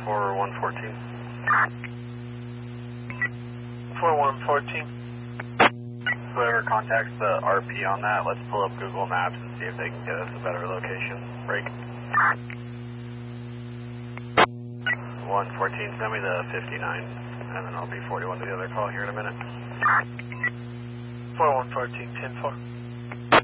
for 114. 4114. Whoever contacts the RP on that, let's pull up Google Maps and see if they can get us a better location. Break. 114, send me the 59, and then I'll be 41 to the other call here in a minute. 4114, 10-4.